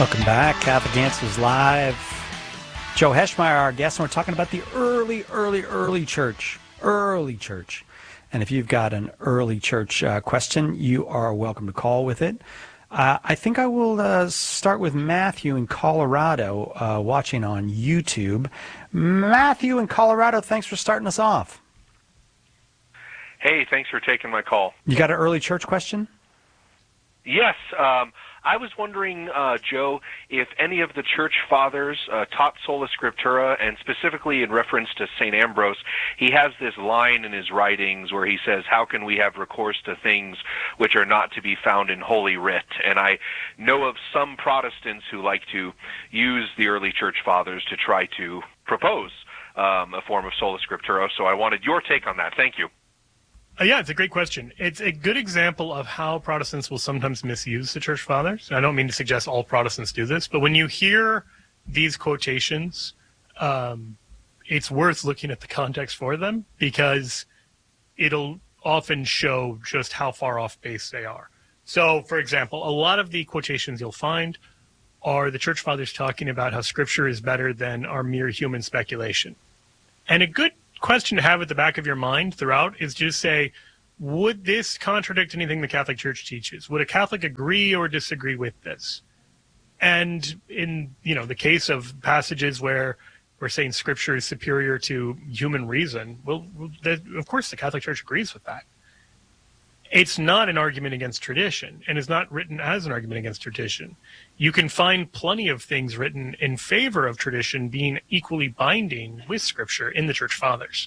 Welcome back. Catholic Answers Live. Joe Heschmeyer, our guest, and we're talking about the early church. Early church. And if you've got an early church question, you are welcome to call with it. I think I will start with Matthew in Colorado, watching on YouTube. Matthew in Colorado, thanks for starting us off. Hey, thanks for taking my call. You got an early church question? Yes. I was wondering, Joe, if any of the church fathers taught sola scriptura, and specifically in reference to St. Ambrose, he has this line in his writings where he says, how can we have recourse to things which are not to be found in Holy Writ? And I know of some Protestants who like to use the early church fathers to try to propose a form of sola scriptura, so I wanted your take on that. Thank you. Yeah, it's a great question. It's a good example of how Protestants will sometimes misuse the church fathers. I don't mean to suggest all Protestants do this, but when you hear these quotations, it's worth looking at the context for them, because it'll often show just how far off base they are. So, for example, a lot of the quotations you'll find are the church fathers talking about how Scripture is better than our mere human speculation. And a good question to have at the back of your mind throughout is just say, would this contradict anything the Catholic Church teaches? Would a Catholic agree or disagree with this? And in the case of passages where we're saying Scripture is superior to human reason, well, of course the Catholic Church agrees with that. It's not an argument against tradition, and is not written as an argument against tradition. You can find plenty of things written in favor of tradition being equally binding with Scripture in the Church Fathers.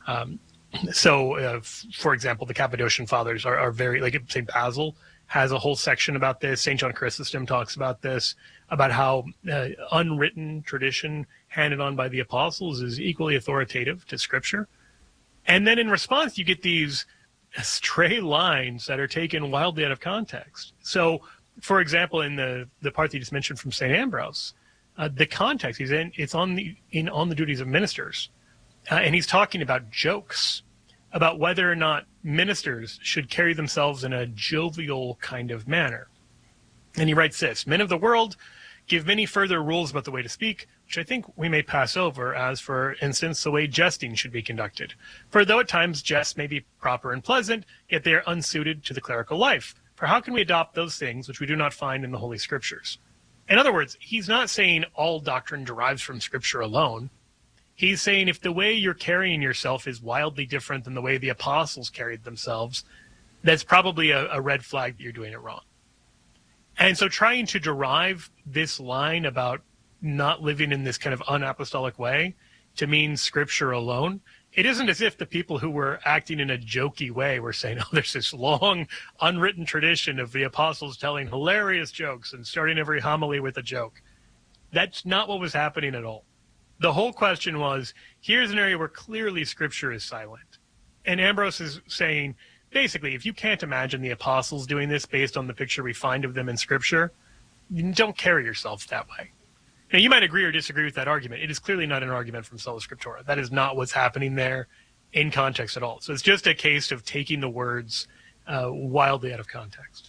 For example, the Cappadocian Fathers are very, like St. Basil has a whole section about this. St. John Chrysostom talks about this, about how unwritten tradition handed on by the apostles is equally authoritative to Scripture. And then in response, you get these stray lines that are taken wildly out of context. So, for example, in the part that you just mentioned from St. Ambrose, the context he's in, it's on the duties of ministers. And he's talking about jokes, about whether or not ministers should carry themselves in a jovial kind of manner. And he writes this: men of the world give many further rules about the way to speak, which I think we may pass over, as, for instance, the way jesting should be conducted. For though at times jests may be proper and pleasant, yet they are unsuited to the clerical life. For how can we adopt those things which we do not find in the Holy Scriptures? In other words, he's not saying all doctrine derives from Scripture alone. He's saying if the way you're carrying yourself is wildly different than the way the apostles carried themselves, that's probably a red flag that you're doing it wrong. And so trying to derive this line about not living in this kind of unapostolic way to mean Scripture alone, it isn't as if the people who were acting in a jokey way were saying, oh, there's this long unwritten tradition of the apostles telling hilarious jokes and starting every homily with a joke. That's not what was happening at all. The whole question was, here's an area where clearly Scripture is silent. And Ambrose is saying, basically, if you can't imagine the apostles doing this based on the picture we find of them in Scripture, don't carry yourself that way. Now, you might agree or disagree with that argument. It is clearly not an argument from Sola Scriptura. That is not what's happening there in context at all. So it's just a case of taking the words wildly out of context.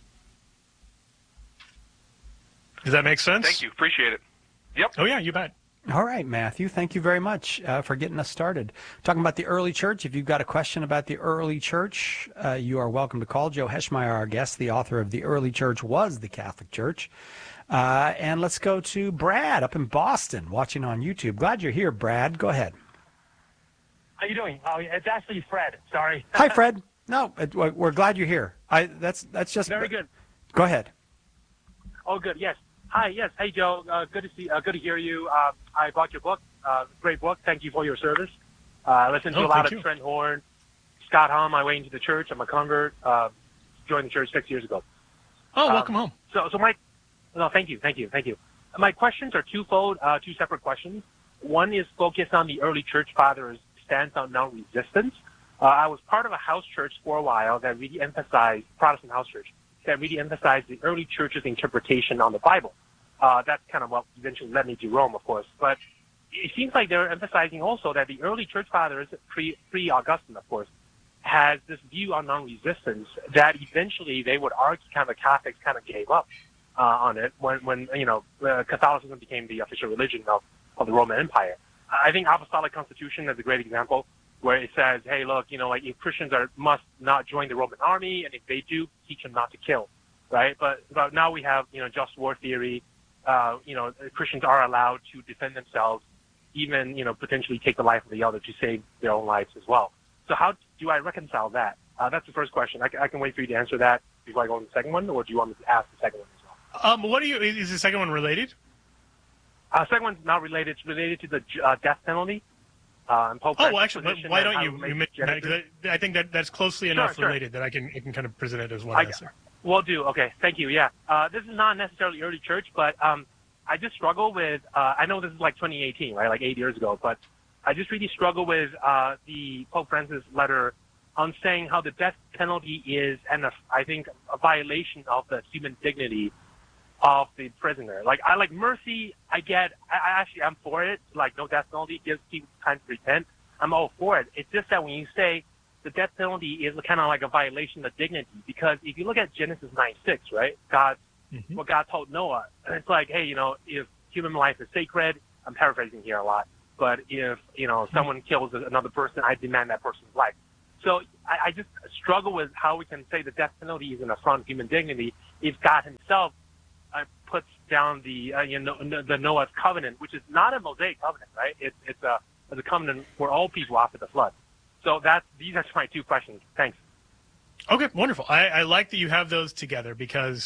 Does that make sense? Thank you. Appreciate it. Yep. Oh, yeah, you bet. All right, Matthew, thank you very much for getting us started. Talking about the early church, if you've got a question about the early church, you are welcome to call. Joe Heschmeyer, our guest, the author of The Early Church Was the Catholic Church. And let's go to Brad up in Boston, watching on YouTube. Glad you're here, Brad. Go ahead. How you doing? Oh, it's actually Fred. Sorry. Hi, Fred. No, we're glad you're here. That's just very good. Go ahead. Oh, good. Yes. Hi. Yes. Hey, Joe. Good to see. Good to hear you. I bought your book. Great book. Thank you for your service. Listened to a lot of Trent Horn, Scott Hahn. My way into the church. I'm a convert. Joined the church 6 years ago. Oh, welcome home. Thank you. My questions are twofold. Two separate questions. One is focused on the early church fathers' stance on non-resistance. I was part of a house church for a while that really emphasized Protestant house church that really emphasized the early church's interpretation on the Bible. That's kind of what eventually led me to Rome, of course. But it seems like they're emphasizing also that the early church fathers, pre-Augustine, of course, has this view on non-resistance that eventually they would argue kind of the Catholics kind of gave up. on it when Catholicism became the official religion of the Roman Empire. I think Apostolic Constitution is a great example where it says, hey, look, if Christians must not join the Roman army, and if they do, teach them not to kill, right? But now we have, just war theory. Christians are allowed to defend themselves, even, potentially take the life of the other to save their own lives as well. So how do I reconcile that? That's the first question. I can wait for you to answer that before I go on the second one, or do you want me to ask the second one as well? Is the second one related? Second one's not related. It's related to the death penalty. Pope actually, why don't you? I think that's closely enough related that I can kind of present it as one answer. Will do. Okay, thank you. Yeah, this is not necessarily early church, but I just struggle with. I know this is like 2018, right? Like 8 years ago, but I just really struggle with the Pope Francis letter on saying how the death penalty is, I think, a violation of the human dignity of the prisoner. Like, I like mercy. I get. I'm for it. Like, no death penalty gives people time to repent. I'm all for it. It's just that when you say the death penalty is kind of like a violation of dignity, because if you look at Genesis 9:6, right? What God told Noah, it's like, hey, if human life is sacred, I'm paraphrasing here a lot, but if someone kills another person, I demand that person's life. So I just struggle with how we can say the death penalty is an affront to human dignity if God Himself puts down the Noah's covenant, which is not a Mosaic covenant, right? It's a covenant for all people after the flood. So these are my two questions. Thanks. Okay, wonderful. I like that you have those together, because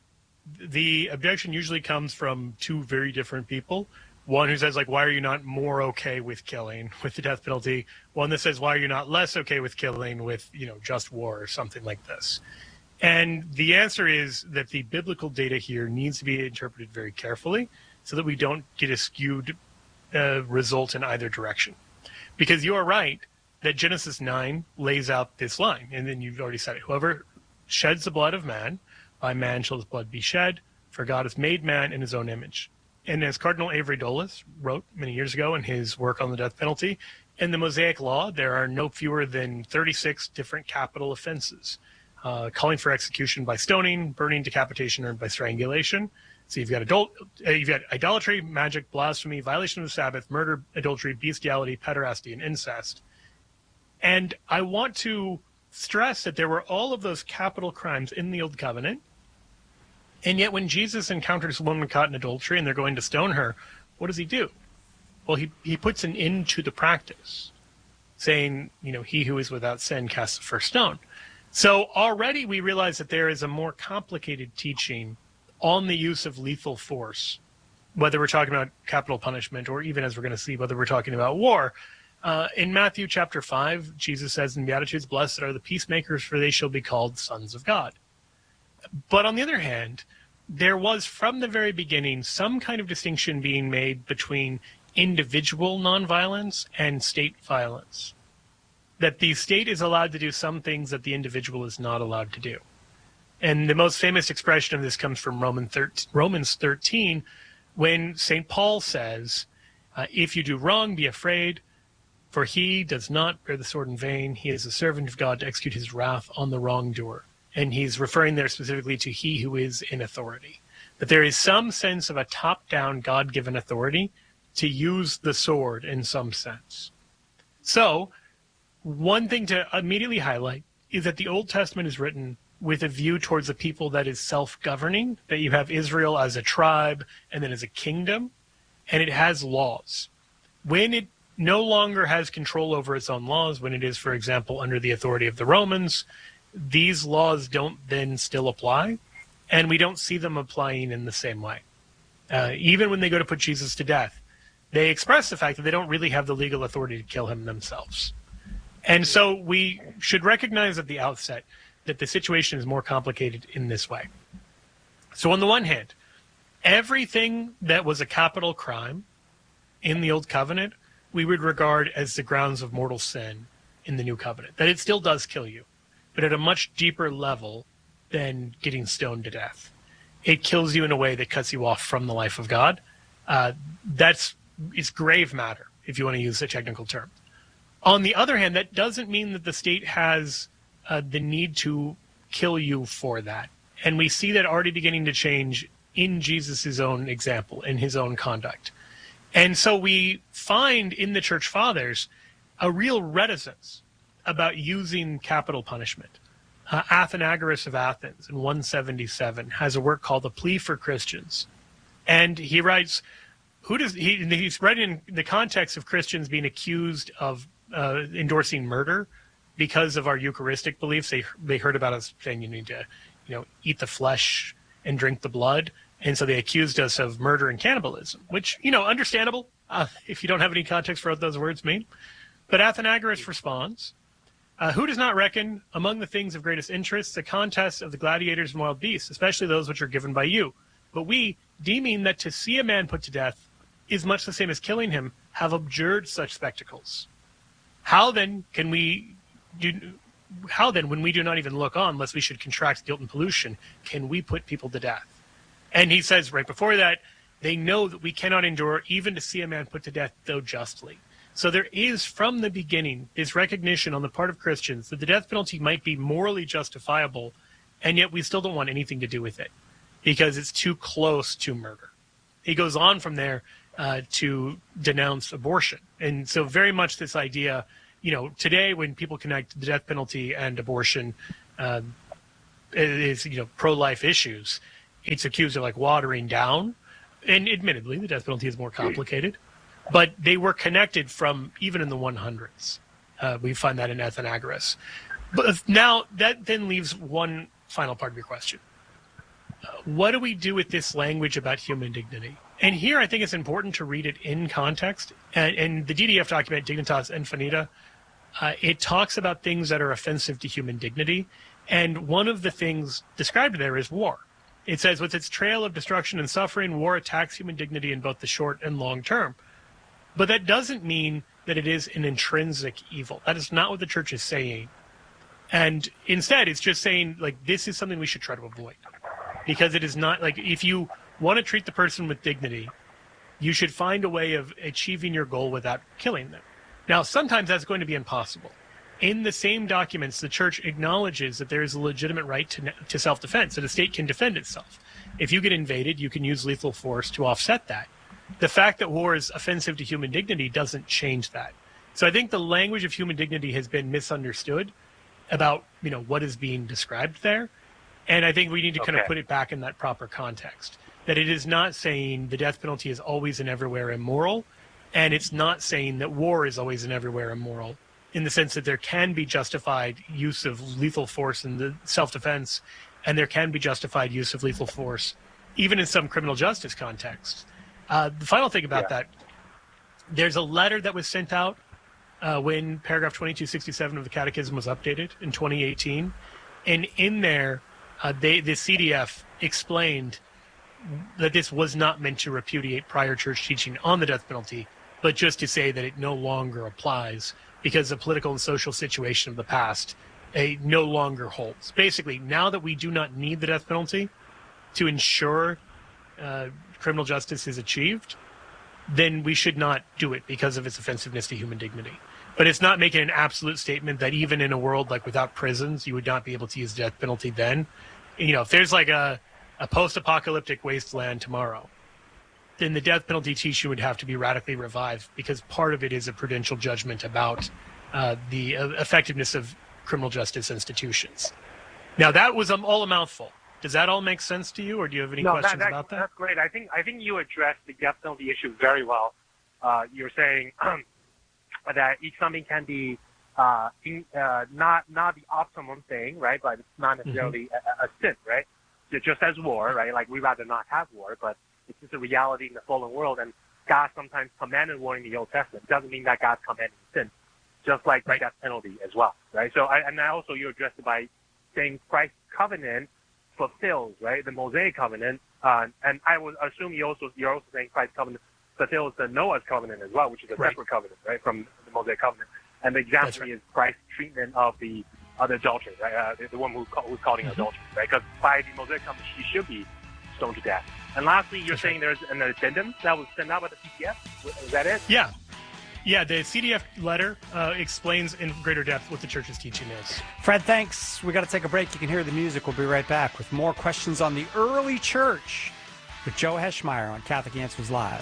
the objection usually comes from two very different people. One who says, like, why are you not more okay with killing, with the death penalty? One that says, why are you not less okay with killing with, just war or something like this? And the answer is that the biblical data here needs to be interpreted very carefully so that we don't get a skewed result in either direction. Because you are right that Genesis 9 lays out this line, and then you've already said it. Whoever sheds the blood of man, by man shall his blood be shed, for God has made man in his own image. And as Cardinal Avery Dulles wrote many years ago in his work on the death penalty, in the Mosaic Law, there are no fewer than 36 different capital offenses, calling for execution by stoning, burning, decapitation, or by strangulation. So you've got idolatry, magic, blasphemy, violation of the Sabbath, murder, adultery, bestiality, pederasty, and incest. And I want to stress that there were all of those capital crimes in the Old Covenant. And yet when Jesus encounters a woman caught in adultery and they're going to stone her, what does he do? Well, he puts an end to the practice, saying, he who is without sin casts the first stone. So already we realize that there is a more complicated teaching on the use of lethal force, whether we're talking about capital punishment or even, as we're going to see, whether we're talking about war. In Matthew chapter 5, Jesus says in Beatitudes, blessed are the peacemakers, for they shall be called sons of God. But on the other hand, there was from the very beginning some kind of distinction being made between individual nonviolence and state violence. That the state is allowed to do some things that the individual is not allowed to do. And the most famous expression of this comes from Romans 13, when St. Paul says, if you do wrong, be afraid, for he does not bear the sword in vain. He is a servant of God to execute his wrath on the wrongdoer. And he's referring there specifically to he who is in authority. That there is some sense of a top-down God-given authority to use the sword in some sense. So, one thing to immediately highlight is that the Old Testament is written with a view towards a people that is self-governing, that you have Israel as a tribe and then as a kingdom, and it has laws. When it no longer has control over its own laws, when it is, for example, under the authority of the Romans, these laws don't then still apply, and we don't see them applying in the same way. Even when they go to put Jesus to death, they express the fact that they don't really have the legal authority to kill him themselves. And so we should recognize at the outset that the situation is more complicated in this way. So on the one hand, everything that was a capital crime in the Old Covenant, we would regard as the grounds of mortal sin in the New Covenant, that it still does kill you, but at a much deeper level than getting stoned to death. It kills you in a way that cuts you off from the life of God. It's grave matter, if you want to use a technical term. On the other hand, that doesn't mean that the state has the need to kill you for that. And we see that already beginning to change in Jesus' own example, in his own conduct. And so we find in the church fathers a real reticence about using capital punishment. Athenagoras of Athens in 177 has a work called The Plea for Christians. And he writes, he's writing in the context of Christians being accused of endorsing murder because of our Eucharistic beliefs. They heard about us saying you need to, eat the flesh and drink the blood. And so they accused us of murder and cannibalism, which, understandable if you don't have any context for what those words mean. But Athenagoras responds, who does not reckon among the things of greatest interest the contests of the gladiators and wild beasts, especially those which are given by you? But we, deeming that to see a man put to death is much the same as killing him, have abjured such spectacles. How then, when we do not even look on, lest we should contract guilt and pollution, can we put people to death? And he says right before that, they know that we cannot endure even to see a man put to death, though justly. So there is, from the beginning, this recognition on the part of Christians that the death penalty might be morally justifiable, and yet we still don't want anything to do with it because it's too close to murder. He goes on from there to denounce abortion. And so very much this idea, today when people connect the death penalty and abortion is, pro-life issues, it's accused of watering down. And admittedly, the death penalty is more complicated. But they were connected from even in the 100s. We find that in Athenagoras. But now that then leaves one final part of your question. What do we do with this language about human dignity? And here I think it's important to read it in context. And the DDF document, Dignitas Infinita, it talks about things that are offensive to human dignity. And one of the things described there is war. It says, with its trail of destruction and suffering, war attacks human dignity in both the short and long term. But that doesn't mean that it is an intrinsic evil. That is not what the church is saying. And instead, it's just saying, this is something we should try to avoid. Because it is not, if you want to treat the person with dignity, you should find a way of achieving your goal without killing them. Now, sometimes that's going to be impossible. In the same documents, the church acknowledges that there is a legitimate right to self-defense, that a state can defend itself. If you get invaded, you can use lethal force to offset that. The fact that war is offensive to human dignity doesn't change that. So I think the language of human dignity has been misunderstood about, what is being described there. And I think we need to kind of put it back in that proper context, that it is not saying the death penalty is always and everywhere immoral, and it's not saying that war is always and everywhere immoral, in the sense that there can be justified use of lethal force in the self-defense, and there can be justified use of lethal force, even in some criminal justice contexts. The final thing about that, there's a letter that was sent out when paragraph 2267 of the Catechism was updated in 2018. And in there, the CDF explained that this was not meant to repudiate prior church teaching on the death penalty, but just to say that it no longer applies because the political and social situation of the past no longer holds. Basically, now that we do not need the death penalty to ensure criminal justice is achieved, then we should not do it because of its offensiveness to human dignity. But it's not making an absolute statement that even in a world without prisons, you would not be able to use the death penalty then. If there's a post-apocalyptic wasteland tomorrow, then the death penalty teaching would have to be radically revived because part of it is a prudential judgment about the effectiveness of criminal justice institutions. Now, that was all a mouthful. Does that all make sense to you, or do you have any questions about that? That's great. I think you addressed the death penalty issue very well. You're saying that each something can be not the optimum thing, right? But it's not necessarily a sin, right? Just as war, right? We rather not have war, but it's just a reality in the fallen world. And God sometimes commanded war in the Old Testament. It doesn't mean that God's commanding sin, just like the death penalty as well, right? So, and also you addressed it by saying Christ's covenant fulfills, right, the Mosaic covenant, and I would assume you're also saying Christ's covenant fulfills the Noah's covenant as well, which is a separate covenant, right, from the Mosaic covenant. And the example is Christ's treatment of the other adulterer, right, the one who's caught in adultery, right? Because by the Mosaic covenant, she should be stoned to death. And lastly, you're saying there's an addendum that was sent out by the CDF. Is that it? Yeah. Yeah, the CDF letter explains in greater depth what the church's teaching is. Fred, thanks. We got to take a break. You can hear the music. We'll be right back with more questions on the early church with Joe Heschmeyer on Catholic Answers Live.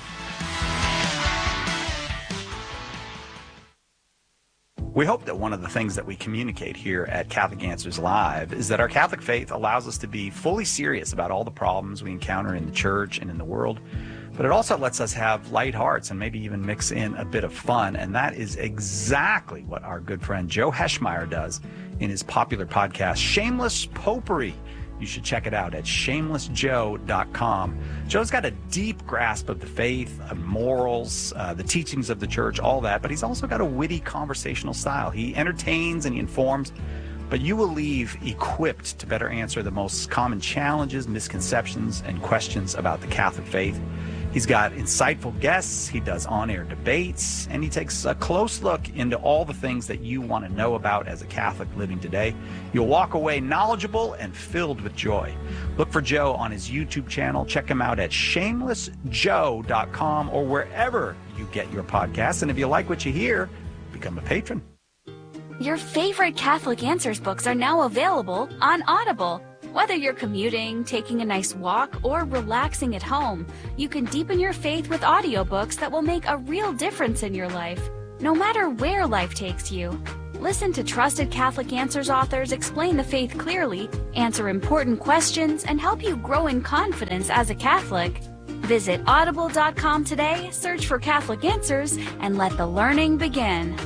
We hope that one of the things that we communicate here at Catholic Answers Live is that our Catholic faith allows us to be fully serious about all the problems we encounter in the church and in the world, but it also lets us have light hearts and maybe even mix in a bit of fun, and that is exactly what our good friend Joe Heschmeyer does in his popular podcast, Shameless Popery. You should check it out at shamelessjoe.com. Joe's got a deep grasp of the faith, of morals, the teachings of the church, all that, but he's also got a witty conversational style. He entertains and he informs, but you will leave equipped to better answer the most common challenges, misconceptions, and questions about the Catholic faith. He's got insightful guests, he does on-air debates, and he takes a close look into all the things that you want to know about as a Catholic living today. You'll walk away knowledgeable and filled with joy. Look for Joe on his YouTube channel. Check him out at shamelessjoe.com or wherever you get your podcasts. And if you like what you hear, become a patron. Your favorite Catholic Answers books are now available on Audible. Whether you're commuting, taking a nice walk, or relaxing at home, you can deepen your faith with audiobooks that will make a real difference in your life, no matter where life takes you. Listen to trusted Catholic Answers authors explain the faith clearly, answer important questions, and help you grow in confidence as a Catholic. Visit audible.com today, search for Catholic Answers, and let the learning begin.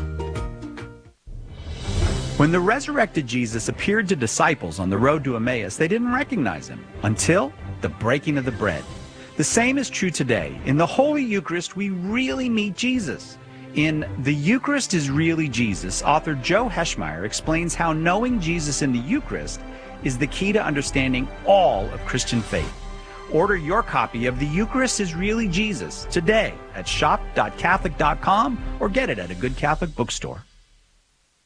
When the resurrected Jesus appeared to disciples on the road to Emmaus, they didn't recognize him until the breaking of the bread. The same is true today. In the Holy Eucharist, we really meet Jesus. In The Eucharist is Really Jesus, author Joe Heschmeyer explains how knowing Jesus in the Eucharist is the key to understanding all of Christian faith. Order your copy of The Eucharist is Really Jesus today at shop.catholic.com or get it at a good Catholic bookstore.